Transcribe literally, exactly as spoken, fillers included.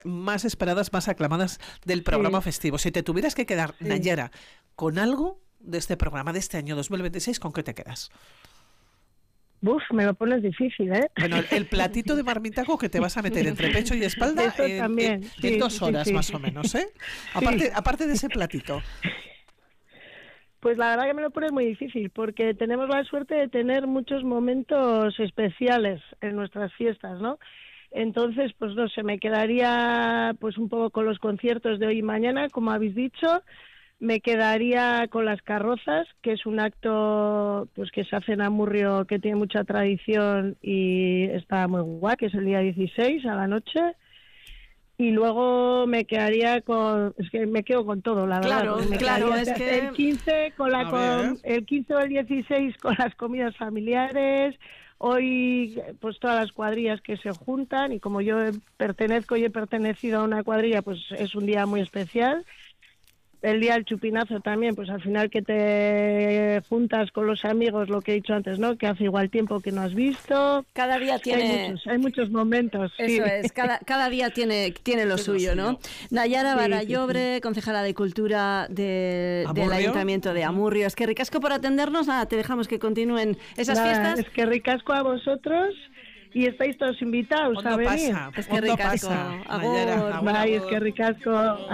más esperadas, más aclamadas del programa Sí. festivo. Si te tuvieras que quedar, Sí. Nayara, con algo de este programa de este año dos mil veintiséis, ¿con qué te quedas? Uf, me lo pones difícil, ¿eh? Bueno, el, el platito de marmitaco que te vas a meter entre pecho y espalda Eso en, también, en- sí, en dos sí, horas sí. más o menos, ¿eh? Aparte, aparte de ese platito. Pues la verdad que me lo pones muy difícil, porque tenemos la suerte de tener muchos momentos especiales en nuestras fiestas, ¿no? Entonces, pues no sé, me quedaría pues un poco con los conciertos de hoy y mañana, como habéis dicho. Me quedaría con las carrozas, que es un acto pues que se hace en Amurrio, que tiene mucha tradición y está muy guay, que es el día dieciséis a la noche. Y luego me quedaría con, es que me quedo con todo, la Claro, verdad. Me claro, quedaría es que- el quince con la A ver. con, el quince o el dieciséis con las comidas familiares. Hoy pues todas las cuadrillas que se juntan, y como yo pertenezco y he pertenecido a una cuadrilla, pues es un día muy especial. El día del chupinazo también, pues al final que te juntas con los amigos, lo que he dicho antes, ¿no? Que hace igual tiempo que no has visto. Cada día Es que hay tiene... muchos, hay muchos momentos. Sí. Eso es, cada, cada día tiene, tiene lo Tiene lo suyo, ¿no? suyo. Nayara Sí, Barallobre, concejala de Cultura de- del Amurrio. Ayuntamiento de Amurrio. Es que ricasco por atendernos. Nada, te dejamos que continúen esas Nada, fiestas. es que ricasco a vosotros y estáis todos invitados a Hondo venir. pasa, Es que hondo ricasco. pasa, Agur. Nayara. Agur, Bye, es agur. que ricasco.